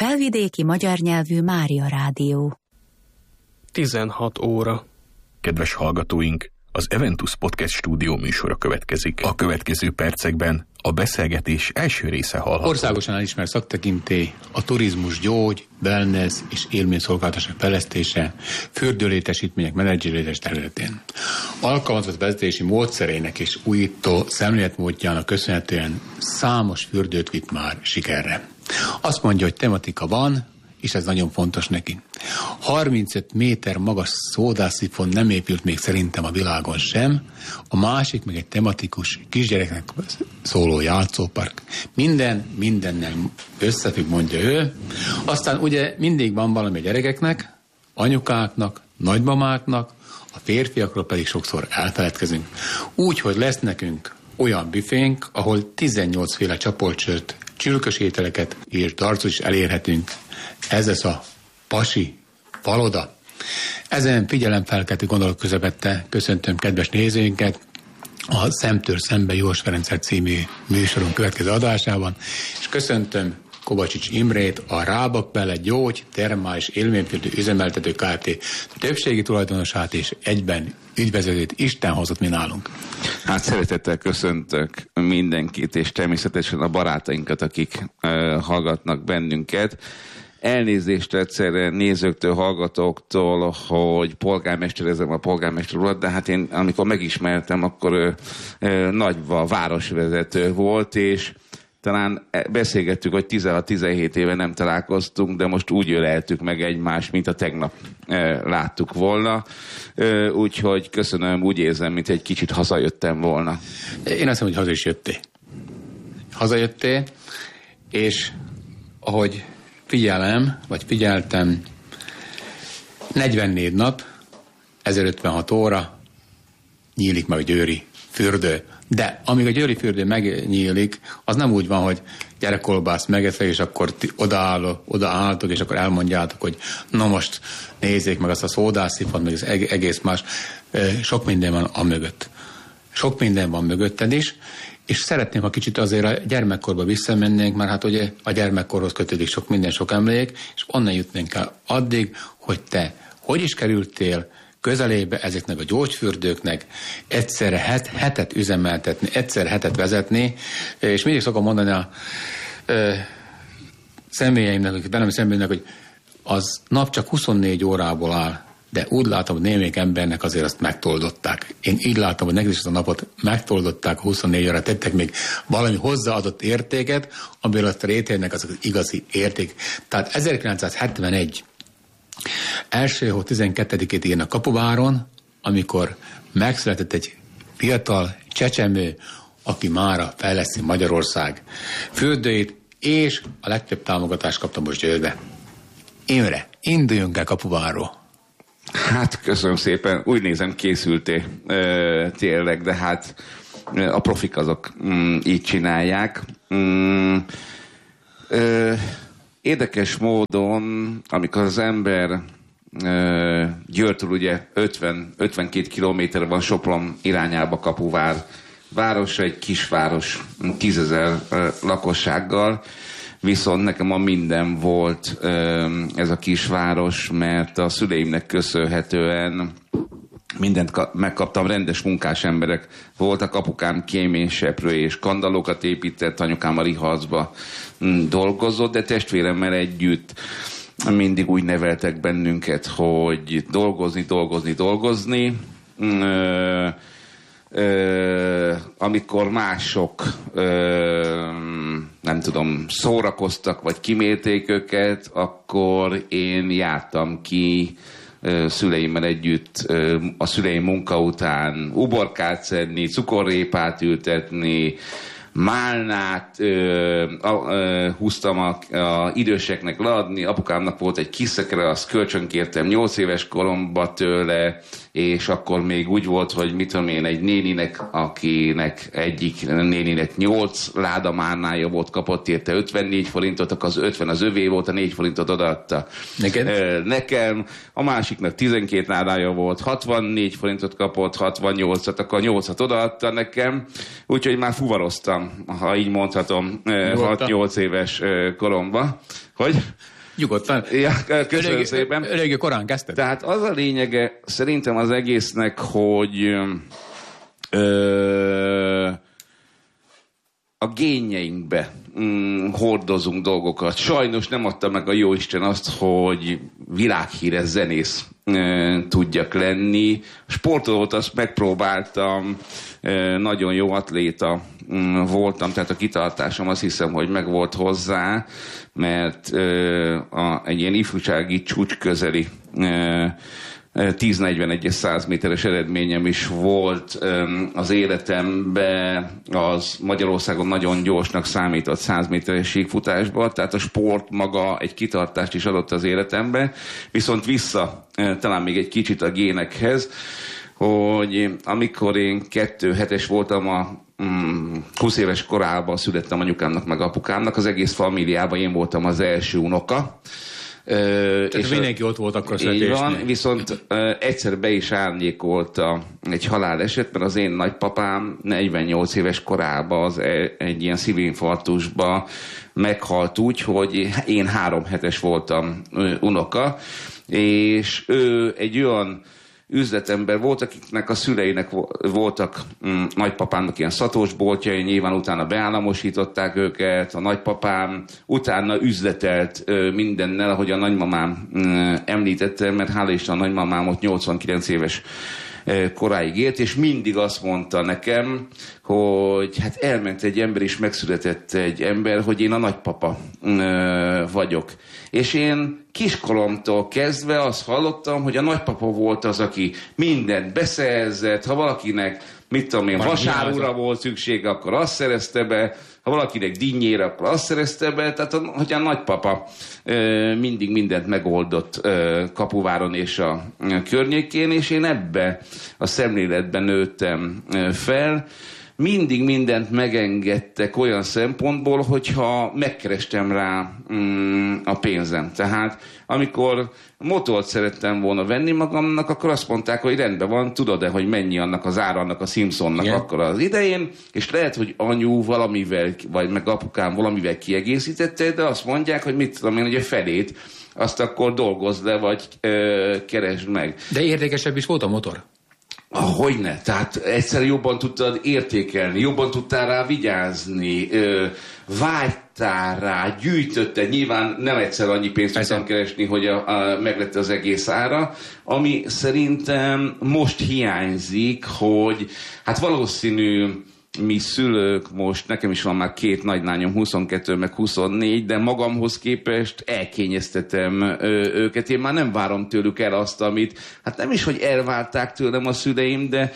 Felvidéki magyar nyelvű Mária Rádió. 16 óra. Kedves hallgatóink, az Eventus Podcast stúdió műsora következik. A következő percekben a beszélgetés első része hallható. Országosan elismert szaktekintély, a turizmus, gyógy, wellness és élményszolgáltatások fejlesztése, fürdőlétesítmények menedzseléses területén. Alkalmazott vezetési módszerének és újító szemléletmódjának köszönhetően számos fürdőt vitt már sikerre. Azt mondja, hogy tematika van, és ez nagyon fontos neki. 35 méter magas szódászifon nem épült még szerintem a világon sem, a másik meg egy tematikus kisgyereknek szóló játszópark. Mindennel összefügg, mondja ő. Aztán ugye mindig van valami a gyerekeknek, anyukáknak, nagymamáknak, a férfiakról pedig sokszor elfeledkezünk. Úgyhogy lesz nekünk olyan büfénk, ahol 18 féle csapoltsört, csülkös ételeket és darcot is elérhetünk. Ez lesz a Pasi Paloda. Ezen figyelemfelkeltő gondolatok közepette köszöntöm kedves nézőinket a Szemtől szembe Jós Ferenccel című műsorunk következő adásában, és köszöntöm Kovacsics Imrét, a Rábak Bele Gyógy, Termális Élményfürdő Üzemeltető Kft. Többségi tulajdonosát és egyben ügyvezetőt Isten hozott mi nálunk. Hát szeretettel köszöntök mindenkit, és természetesen a barátainkat, akik hallgatnak bennünket. Elnézést egyszerre nézőktől, hallgatóktól, hogy polgármesterezem a polgármester urat, de hát én amikor megismertem, akkor Nagyva városvezető volt, és talán beszélgettük, hogy 16-17 éve nem találkoztunk, de most úgy öleltük meg egymást, mint a tegnap láttuk volna. Úgyhogy köszönöm, úgy érzem, mint egy kicsit hazajöttem volna. Én azt hiszem, hogy haza is jöttél. Hazajöttél, és ahogy figyeltem, 44 nap, 1056 óra, nyílik meg a győri fürdő. De amíg a győri fürdő megnyílik, az nem úgy van, hogy gyerekkolbászt megeszek, és akkor odaálltok, és akkor elmondjátok, hogy na most nézzék meg azt a szódászifont, meg az egész más. Sok minden van a mögött. Sok minden van mögötted is, és szeretném, ha kicsit azért a gyermekkorba visszamennénk, mert hát ugye a gyermekkorhoz kötődik sok minden, sok emlék, és onnan jutnénk el addig, hogy te hogy is kerültél közelébe ezeknek a gyógyfürdőknek, egyszerre hetet üzemeltetni, egyszerre hetet vezetni, és mindig szokom mondani a személyeimnek, akik velem szemlélnek, hogy az nap csak 24 órából áll, de úgy látom, hogy némelyik embernek azért azt megtoldották. Én így látom, hogy nekik is a napot megtoldották, 24 óra tettek még valami hozzáadott értéket, amiből azt a rétérnek az igazi érték. Tehát 1971 első hó 12-ét írnak Kapuváron, amikor megszületett egy fiatal csecsemő, aki mára fejleszti Magyarország fürdőit, és a legtöbb támogatást kapta most Győrbe. Imre, induljunk el Kapuvárról. Hát köszönöm szépen, úgy nézem készültél tényleg, de hát a profik azok így csinálják. Érdekes módon, amikor az ember Győrtől ugye 50-52 kilométer van Sopron irányába Kapuvár városa, egy kisváros 10 000 lakossággal, viszont nekem a minden volt ez a kisváros, mert a szüleimnek köszönhetően mindent megkaptam, rendes munkás emberek voltak, apukám kéményseprő és kandallókat épített, anyukám a Riharcba dolgozott, de testvéremmel együtt mindig úgy neveltek bennünket, hogy dolgozni. Amikor mások nem tudom, szórakoztak, vagy kimérték őket, akkor én jártam ki szüleimmel együtt a szüleim munka után uborkát szedni, cukorrépát ültetni, málnát húztam a időseknek leadni, apukámnak volt egy kis szekere, azt kölcsönkértem 8 éves koromban tőle, és akkor még úgy volt, hogy mit tudom én, egy néninek, akinek egyik néninek 8 láda márnája volt, kapott érte 54 forintot, akkor az 50 az övé volt, a 4 forintot odaadta nekem, a másiknak 12 ládája volt, 64 forintot kapott, 68-at, akkor 8-at odaadta nekem, úgyhogy már fuvaroztam voltam, ha így mondhatom, 6-8 éves koromban. Hogy? Nyugodtan. Ja, köszönöm szépen. Eléggé korán kezdted. Tehát az a lényege szerintem az egésznek, hogy a génjeinkbe hordozunk dolgokat. Sajnos nem adta meg a jóisten azt, hogy világhíres zenész tudjak lenni. Sportolót azt megpróbáltam, nagyon jó atléta voltam, tehát a kitartásom azt hiszem, hogy megvolt hozzá, mert egy ilyen ifjúsági csúcs közeli 10-41-es 100 méteres eredményem is volt az életemben, az Magyarországon nagyon gyorsnak számított 100 méteres síkfutásban, tehát a sport maga egy kitartást is adott az életembe, viszont vissza talán még egy kicsit a génekhez, hogy amikor én 2-7-es voltam, a 20 éves korában születtem anyukámnak meg apukámnak, az egész familiában én voltam az első unoka. Tehát és mindenki ott volt akkor születésnél. Így van, viszont egyszer be is árnyékolta egy haláleset, mert az én nagypapám 48 éves korában egy ilyen szívinfarktusba meghalt úgy, hogy én 3 hetes voltam unoka, és ő egy olyan üzletember volt, akiknek a szüleinek voltak nagypapámnak ilyen szatósboltjai, nyilván utána beállamosították őket, a nagypapám utána üzletelt mindennel, ahogy a nagymamám említette, mert hála Isten a nagymamám ott 89 éves koráig élt, és mindig azt mondta nekem, hogy hát elment egy ember, és megszületett egy ember, hogy én a nagypapa vagyok. És én kiskoromtól kezdve azt hallottam, hogy a nagypapa volt az, aki mindent beszerzett, ha valakinek, mit tudom én, vasárúra volt szüksége, akkor azt szerezte be, ha valakinek dinnyére, akkor azt szerezte be, tehát hogy a nagypapa mindig mindent megoldott Kapuváron és a környékén, és én ebbe a szemléletben nőttem fel. Mindig mindent megengedtek olyan szempontból, hogyha megkerestem rá a pénzem. Tehát amikor motort szerettem volna venni magamnak, akkor azt mondták, hogy rendben van, tudod-e, hogy mennyi annak az ára, annak a Simpsonnak akkor az idején, és lehet, hogy anyu valamivel, vagy meg apukám valamivel kiegészítette, de azt mondják, hogy mit tudom én, hogy a felét, azt akkor dolgozz le, vagy keresd meg. De érdekesebb is volt a motor. Hogyne, tehát egyszer jobban tudtad értékelni, jobban tudtál rá vigyázni, vágytál rá, gyűjtötted, nyilván nem egyszer annyi pénzt tudtam keresni, hogy meglett az egész ára, ami szerintem most hiányzik, hogy hát valószínű mi szülők most, nekem is van már 2 nagylányom, 22 meg 24, de magamhoz képest elkényeztetem őket. Én már nem várom tőlük el azt, amit, hát nem is, hogy elvárták tőlem a szüleim, de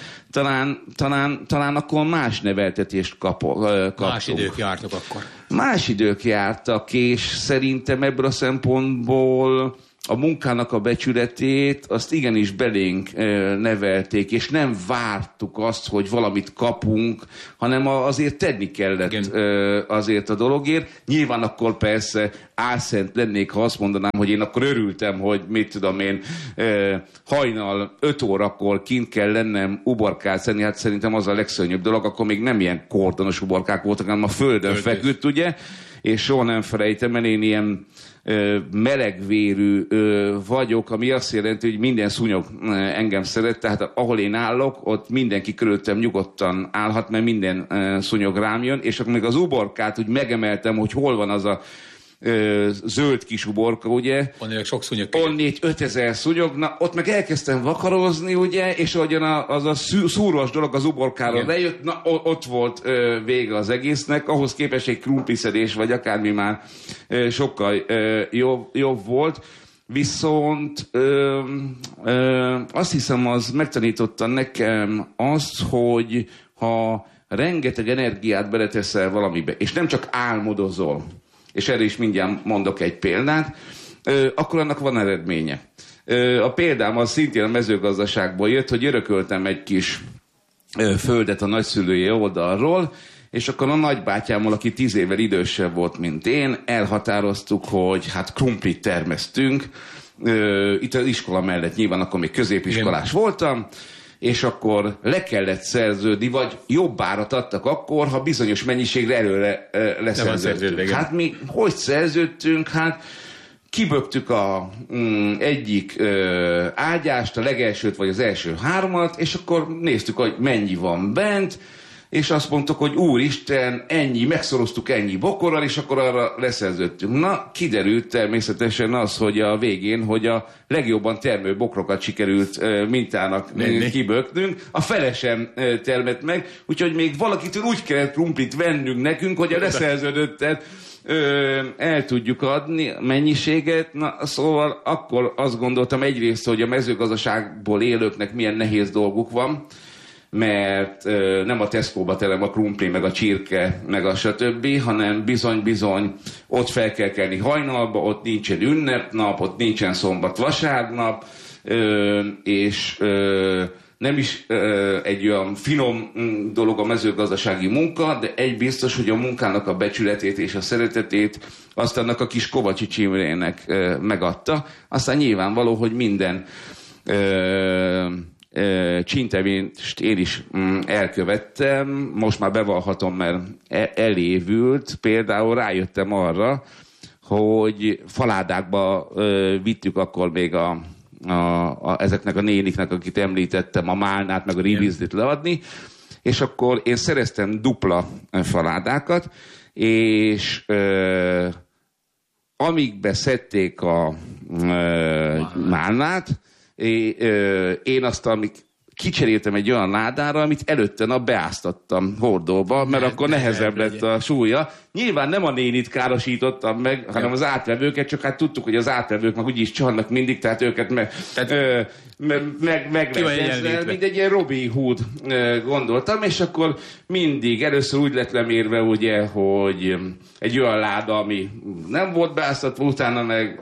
talán akkor más neveltetést kaptunk. Más idők jártak akkor. Más idők jártak, és szerintem ebből a szempontból a munkának a becsületét, azt igenis belénk nevelték, és nem vártuk azt, hogy valamit kapunk, hanem azért tenni kellett azért a dologért. Nyilván akkor persze álszent lennék, ha azt mondanám, hogy én akkor örültem, hogy mit tudom én, hajnal 5 órakor kint kell lennem uborkát szedni, hát szerintem az a legszörnyűbb dolog, akkor még nem ilyen kordonos uborkák voltak, hanem a földön feküdt, ugye? És soha nem felejtem, mert én ilyen melegvérű vagyok, ami azt jelenti, hogy minden szúnyog engem szeret, tehát ahol én állok, ott mindenki körülöttem nyugodtan állhat, mert minden szúnyog rám jön, és akkor még az uborkát úgy megemeltem, hogy hol van az a zöld kis uborka, ugye? Onnét sok szúnyog. Onnét 5000 szúnyog, na ott meg elkezdtem vakarozni, ugye, és ahogyan az a szúrós dolog az uborkára lejött, na ott volt vége az egésznek, ahhoz képest egy krumpliszedés, vagy akármi már sokkal jobb volt. Viszont azt hiszem, az megtanította nekem azt, hogy ha rengeteg energiát beleteszel valamibe, és nem csak álmodozol, és erre is mindjárt mondok egy példát, akkor annak van eredménye. A példám az szintén a mezőgazdaságból jött, hogy örököltem egy kis földet a nagyszülői oldalról, és akkor a nagybátyámmal, aki 10 évvel idősebb volt, mint én, elhatároztuk, hogy hát krumplit termesztünk. Itt az iskola mellett nyilván akkor még középiskolás voltam, és akkor le kellett szerződni, vagy jobb árat adtak akkor, ha bizonyos mennyiségre előre leszerződtünk. Hát mi hogy szerződtünk? Hát kibögtük a egyik ágyást, a legelsőt, vagy az első 3-at, és akkor néztük, hogy mennyi van bent, és azt mondtuk, hogy úristen, ennyi, megszoroztuk ennyi bokorral, és akkor arra leszerződtünk. Na, kiderült természetesen az, hogy a végén, hogy a legjobban termő bokrokat sikerült mintának kiböknünk, a fele sem termett meg, úgyhogy még valakitől úgy kellett krumplit vennünk nekünk, hogy a leszerződöttet el tudjuk adni mennyiséget. Na, szóval akkor azt gondoltam egyrészt, hogy a mezőgazdaságból élőknek milyen nehéz dolguk van, mert nem a Tesco-ba terem a krumpli, meg a csirke, meg a stb., hanem bizony-bizony ott fel kell kelni hajnalba, ott nincsen ünnepnap, ott nincsen szombat-vasárnap, és nem is egy olyan finom dolog a mezőgazdasági munka, de egy biztos, hogy a munkának a becsületét és a szeretetét azt annak a kis Kovacsics Imrének megadta. Aztán nyilvánvaló, hogy minden csíntevést én is elkövettem, most már bevallhatom, mert elévült. Például rájöttem arra, hogy faládákba vittük akkor még ezeknek a néniknek, akit említettem, a málnát, meg a rivizlit leadni, és akkor én szereztem dupla faládákat, és amikbe szedték a málnát, én azt, amik kicseréltem egy olyan ládára, amit előtte nap beáztattam hordóba, mert akkor nehezebb lett a súlya. Nyilván nem a nénit károsítottam meg, hanem az átvevőket, csak hát tudtuk, hogy az átvevők meg úgyis csalnak mindig, tehát őket meg ezzel, mint egy ilyen Robin Hood gondoltam, és akkor mindig először úgy lett lemérve, ugye, hogy egy olyan láda, ami nem volt beáztatva, utána meg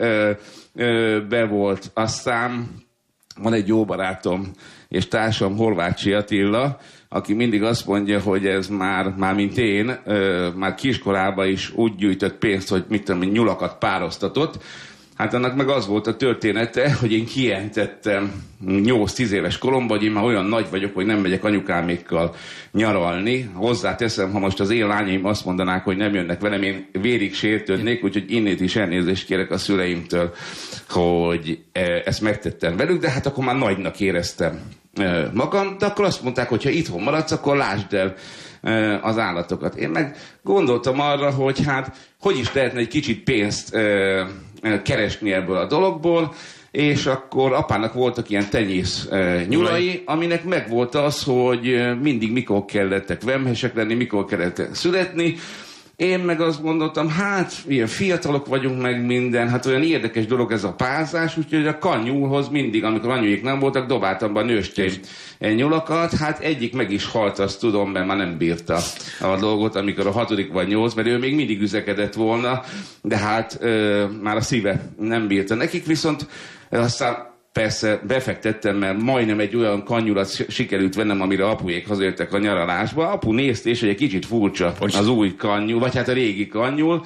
be volt. Aztán van egy jó barátom és társam, Horvácsi Attila, aki mindig azt mondja, hogy ez már mint én, már kiskorában is úgy gyűjtött pénzt, hogy mit tudom, nyulakat pároztatott. Hát annak meg az volt a története, hogy én kijelentettem 8-10 éves koromban, hogy én már olyan nagy vagyok, hogy nem megyek anyukámékkal nyaralni. Hozzáteszem, ha most az én lányaim azt mondanák, hogy nem jönnek velem, én vérig sértődnék, úgyhogy innét is elnézést kérek a szüleimtől, hogy ezt megtettem velük, de hát akkor már nagynak éreztem magam, de akkor azt mondták, hogy ha itthon maradsz, akkor lásd el az állatokat. Én meg gondoltam arra, hogy hát hogy is lehetne egy kicsit pénzt keresni ebből a dologból, és akkor apának voltak ilyen tenyész nyulai, aminek megvolt az, hogy mindig mikor kellettek vemhesek lenni, mikor kellett születni. Én meg azt gondoltam, hát ilyen fiatalok vagyunk meg minden, hát olyan érdekes dolog ez a pázás, úgyhogy a kanyúlhoz mindig, amikor anyuék nem voltak, dobáltam be a nőstény nyulakat, hát egyik meg is halt, azt tudom, mert már nem bírta a dolgot, amikor a 6. vagy 8, mert ő még mindig üzekedett volna, de hát már a szíve nem bírta. Nekik viszont aztán persze befektettem, mert majdnem egy olyan kannyulat sikerült vennem, amire apuék hazajöttek a nyaralásba. Apu nézte, és hogy egy kicsit furcsa az új kannyul, vagy hát a régi kannyul.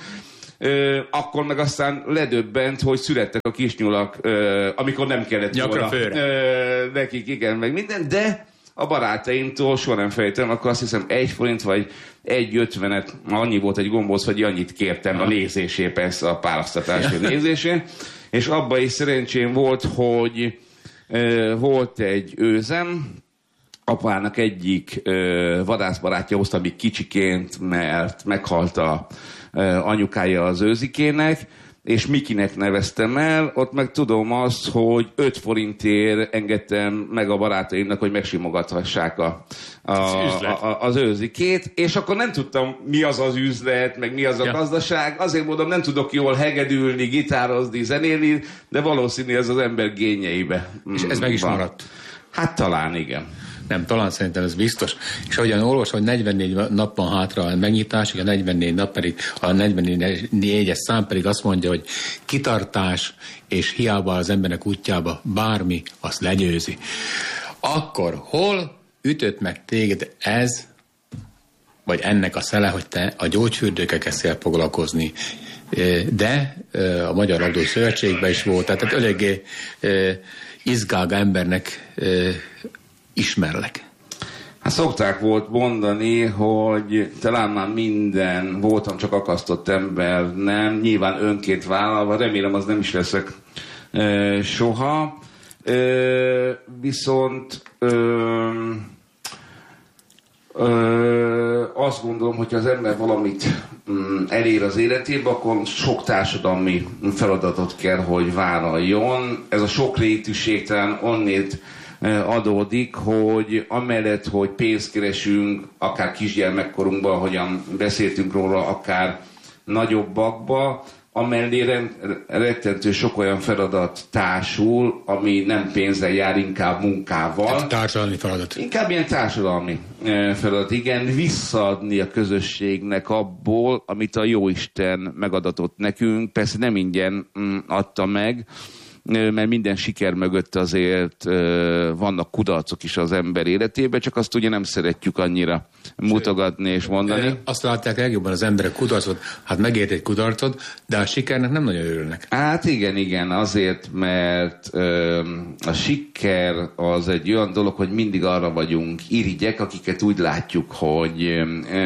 Akkor meg aztán ledöbbent, hogy születtek a kisnyulak, amikor nem kellett volna nekik, igen, meg minden, de a barátaimtól soha nem fejtem, akkor azt hiszem 1 forint vagy 1,50, annyi volt egy gombóc, hogy annyit kértem a nézésé, persze a pálasztatás nézésén. És abban is szerencsém volt, hogy volt egy őzem, apának egyik vadászbarátja hozta még kicsiként, mert meghalt a anyukája az őzikének, és Mikinek neveztem el, ott meg tudom azt, hogy 5 forintért engedtem meg a barátaimnak, hogy megsimogathassák az őzikét, és akkor nem tudtam, mi az az üzlet, meg mi az a gazdaság. Azért mondom, nem tudok jól hegedülni, gitározni, zenélni, de valószínű ez az ember génjeibe. És ez meg is maradt? Hát talán igen. Nem, talán szerintem ez biztos. És ahogyan olvas, hogy 44 nap van hátra a megnyitásig, a 44 nap pedig, a 44-es szám pedig azt mondja, hogy kitartás és hiába az embernek útjába bármi, azt legyőzi. Akkor hol ütött meg téged ez, vagy ennek a szele, hogy te a gyógyfürdőkkel kezdtél foglalkozni? De a Magyar Labdarúgó Szövetségben is volt, tehát eléggé izgág embernek ismerlek? Hát szokták volt mondani, hogy talán már minden voltam, csak akasztott ember, nem, nyilván önként vállalva, remélem az nem is leszek soha. Viszont azt gondolom, hogy az ember valamit elér az életében, akkor sok társadalmi feladatot kell, hogy vállaljon. Ez a sokrétűség talán onnét adódik, hogy amellett, hogy pénzt keresünk, akár kisgyermekkorunkban, ahogyan beszéltünk róla, akár nagyobbakba, amellé rettentő sok olyan feladat társul, ami nem pénzzel jár, inkább munkával. Tehát társadalmi feladat. Inkább ilyen társadalmi feladat, igen, visszaadni a közösségnek abból, amit a Jóisten megadatott nekünk. Persze nem ingyen adta meg, mert minden siker mögött azért vannak kudarcok is az ember életében, csak azt ugye nem szeretjük annyira mutogatni és mondani. Azt látják legjobban az emberek kudarcot, hát megért egy kudarcot, de a sikernek nem nagyon örülnek. Hát igen, azért, mert a siker az egy olyan dolog, hogy mindig arra vagyunk irigyek, akiket úgy látjuk, hogy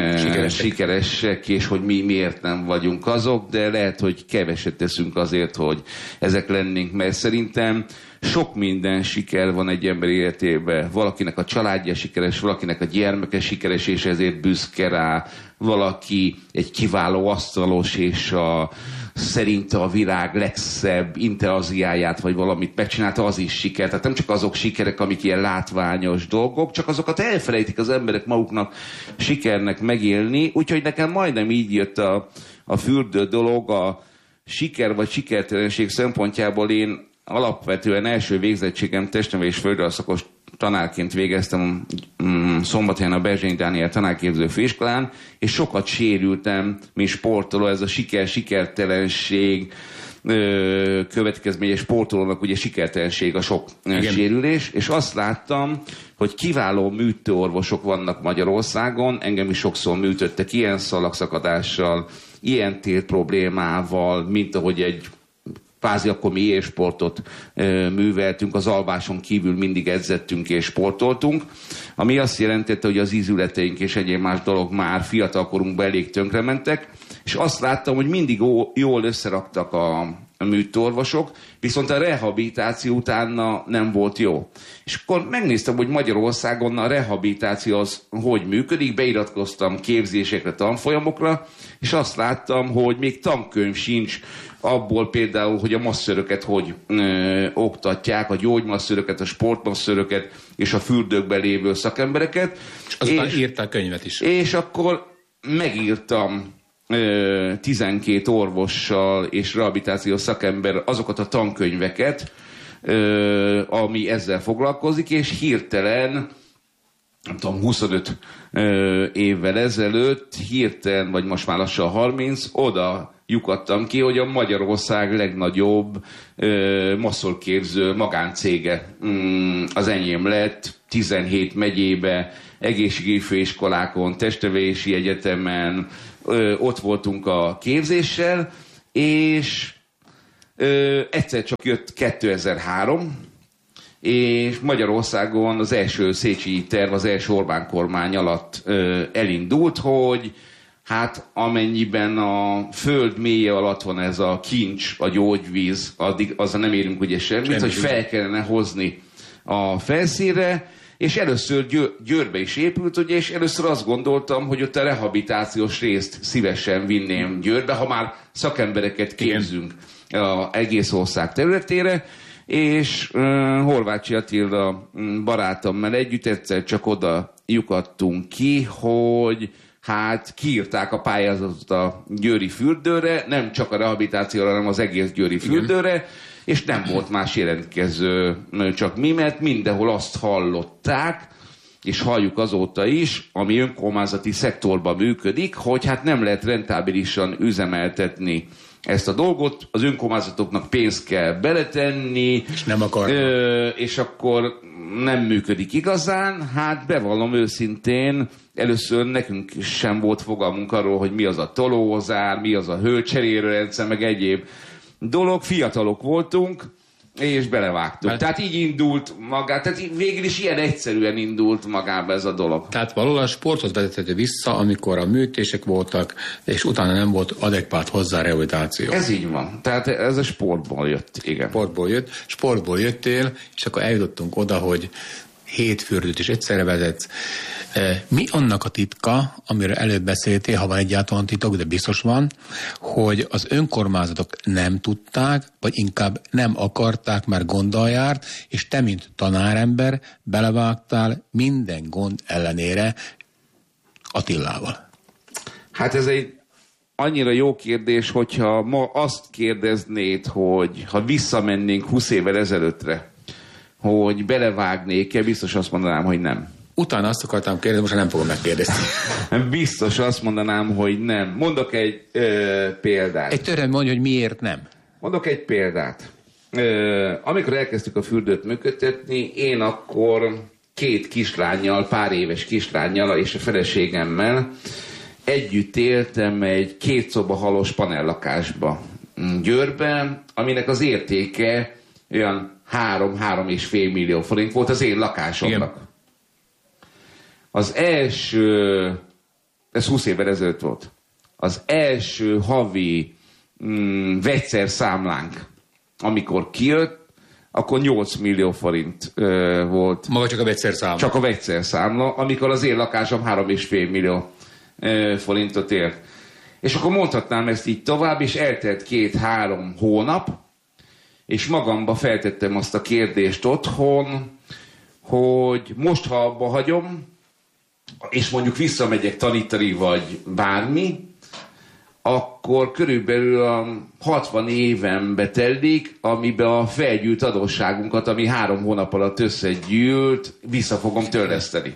sikeresek, és hogy mi miért nem vagyunk azok, de lehet, hogy keveset teszünk azért, hogy ezek lennénk, mert szerintem sok minden siker van egy ember életében. Valakinek a családja sikeres, valakinek a gyermeke sikeres, és ezért büszke rá. Valaki egy kiváló asztalos, és szerinte a világ legszebb inteaziáját, vagy valamit megcsinálta, az is siker. Tehát nem csak azok sikerek, amik ilyen látványos dolgok, csak azokat elfelejtik az emberek maguknak sikernek megélni. Úgyhogy nekem majdnem így jött a fürdő dolog, a siker vagy sikertelenség szempontjából. Én alapvetően első végzettségem testnevelés földrajzszakos tanárként végeztem Szombathelyen a Berzsény Dániel tanárképző főiskolán, és sokat sérültem, mint sportoló, ez a sikertelenség következménye, sportolónak ugye sikertelenség a sok sérülés, és azt láttam, hogy kiváló műtőorvosok vannak Magyarországon, engem is sokszor műtöttek ilyen szalagszakadással, ilyen tért problémával, mint ahogy egy kvázi akkor mi élsportot műveltünk, az alváson kívül mindig edzettünk és sportoltunk, ami azt jelentette, hogy az ízületeink és egyéb más dolog már fiatalkorunkban elég tönkrementek, és azt láttam, hogy mindig jól összeraktak a műtőorvosok, viszont a rehabilitáció utána nem volt jó. És akkor megnéztem, hogy Magyarországon a rehabilitáció az hogy működik, beiratkoztam képzésekre, tanfolyamokra, és azt láttam, hogy még tankönyv sincs abból például, hogy a masszöröket hogy oktatják, a gyógymasszöröket, a sportmasszöröket és a fürdőkben lévő szakembereket. És azután írtál könyvet is. És akkor megírtam 12 orvossal és rehabilitációs szakember azokat a tankönyveket, ami ezzel foglalkozik, és hirtelen, nem tudom, 25 évvel ezelőtt, hirtelen, vagy most már lassan 30, oda lyukadtam ki, hogy a Magyarország legnagyobb masszorképző magáncége az enyém lett, 17 megyébe, egészségügyi főiskolákon, testnevelési egyetemen, ott voltunk a képzéssel, és egyszer csak jött 2003, és Magyarországon az első Széchenyi terv, az első Orbán kormány alatt elindult, hogy hát amennyiben a föld mélye alatt van ez a kincs, a gyógyvíz, addig azzal nem érünk ugye semmit, hogy fel kellene hozni a felszínre, és először Győrbe is épült, ugye, és először azt gondoltam, hogy ott a rehabilitációs részt szívesen vinném Győrbe, ha már szakembereket képzünk az egész ország területére, és Horváth Attila barátommal együtt egyszer csak oda lyukadtunk ki, hogy hát kiírták a pályázatot a győri fürdőre, nem csak a rehabilitációra, hanem az egész győri fürdőre, és nem volt más jelentkező, csak mi, mert mindenhol azt hallották, és halljuk azóta is, ami önkormányzati szektorban működik, hogy hát nem lehet rentábilisan üzemeltetni ezt a dolgot, az önkormányzatoknak pénzt kell beletenni, és nem akar. És akkor nem működik igazán. Hát bevallom őszintén, először nekünk sem volt fogalmunk arról, hogy mi az a tolózár, mi az a hőcserélőrendszer, meg egyéb dolog. Fiatalok voltunk, És belevágtuk. Tehát így indult magát, tehát végül is ilyen egyszerűen indult magába ez a dolog. Tehát valahol a sporthoz vezethető vissza, amikor a műtések voltak, és utána nem volt adekvát hozzá rehabilitáció. Ez így van. Tehát ez a sportból jött, igen. Sportból jöttél, és akkor eljutottunk oda, hogy 7 fürdőt is egyszerre vezetsz. Mi annak a titka, amiről előbb beszéltél, ha van egyáltalán titok, de biztos van, hogy az önkormányzatok nem tudták, vagy inkább nem akarták, mert gonddal járt, és te, mint tanárember, belevágtál minden gond ellenére Attilával? Hát ez egy annyira jó kérdés, hogyha ma azt kérdeznéd, hogy ha visszamennénk 20 évvel ezelőttre, hogy belevágnék-e, biztos azt mondanám, hogy nem. Utána azt akartam kérdezni, most nem fogom megkérdezni. Biztos azt mondanám, hogy nem. Mondok egy példát. Egy törvény mondja, hogy miért nem. Mondok egy példát. Amikor elkezdtük a fürdőt működtetni, én akkor 2 kislánnyal, pár éves kislánnyal és a feleségemmel együtt éltem egy 2 szoba halos panellakásba Győrben, aminek az értéke olyan 3-3,5 millió forint volt az én lakásomnak. Igen. Az első, ez 20 évvel ezelőtt volt, az első havi vegyszerszámlánk, amikor kijött, akkor 8 millió forint volt. Maga csak a vegyszerszámla? Csak a vegyszerszámla, amikor az én lakásom 3,5 millió forintot ért. És akkor mondhatnám ezt így tovább, és eltelt 2-3 hónap, és magamba feltettem azt a kérdést otthon, hogy most, ha abba hagyom, és mondjuk visszamegyek tanítani, vagy bármi, akkor körülbelül a 60 évembe telik, amiben a felgyűlt adósságunkat, ami 3 hónap alatt összegyűlt, vissza fogom törleszteni.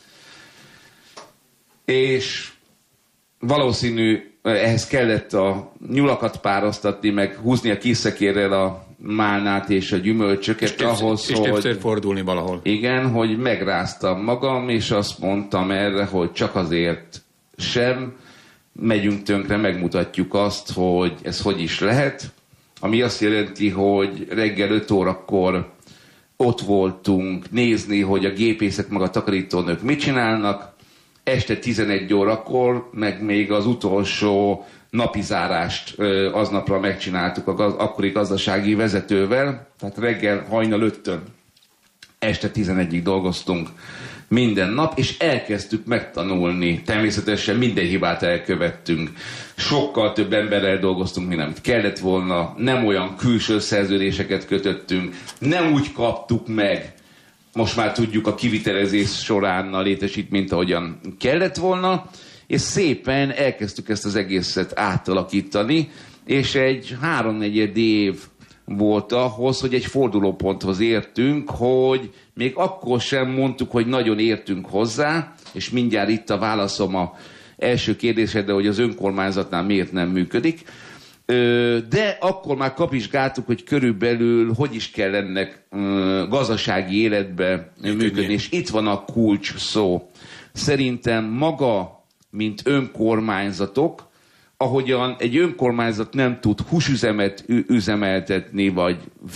És valószínű, ehhez kellett a nyulakat páraztatni, meg húzni a kiszekérrel a málnát és a gyümölcsöket és ahhoz, és többször fordulni valahol. Igen, hogy megráztam magam, és azt mondtam erre, hogy csak azért sem megyünk tönkre, megmutatjuk azt, hogy ez hogy is lehet. Ami azt jelenti, hogy reggel 5 órakor ott voltunk nézni, hogy a gépészek meg a takarítónők mit csinálnak, este 11 órakor, meg még az utolsó napizárást aznapra megcsináltuk az akkori gazdasági vezetővel, tehát reggel hajnal 5-től este 11-ig dolgoztunk minden nap, és elkezdtük megtanulni. Természetesen minden hibát elkövettünk. Sokkal több emberrel dolgoztunk, mint amit kellett volna. Nem olyan külső szerződéseket kötöttünk. Nem úgy kaptuk meg, most már tudjuk, a kivitelezés során a létesítményt, ahogyan kellett volna, és szépen elkezdtük ezt az egészet átalakítani, és egy 3-4 év volt ahhoz, hogy egy fordulóponthoz értünk, hogy még akkor sem mondtuk, hogy nagyon értünk hozzá, és mindjárt itt a válaszom az első kérdésedre, hogy az önkormányzatnál miért nem működik, de akkor már kapizsgáltuk, hogy körülbelül hogy is kell ennek gazdasági életbe működni, és itt van a kulcs szó. Szerintem maga, mint önkormányzatok, ahogyan egy önkormányzat nem tud húsüzemet üzemeltetni, vagy